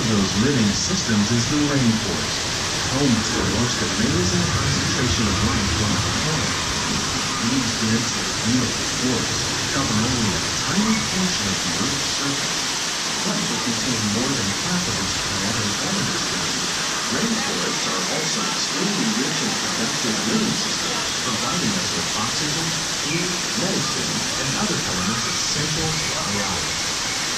those living systems is the rainforest, home to the most amazing concentration of life on the planet. These dense and beautiful forests cover only a tiny portion of the Earth's surface, but they contain more than half of its plant and animal species. Rainforests are also extremely